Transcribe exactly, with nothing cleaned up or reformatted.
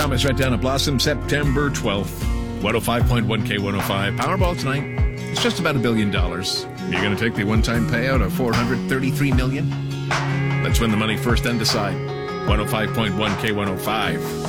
Thomas right down at Blossom, September twelfth. one oh five point one K one oh five. Powerball tonight. It's just about a billion dollars. You're going to take the one-time payout of four hundred thirty-three million dollars? Let's win the money first, then decide. one oh five point one K one oh five.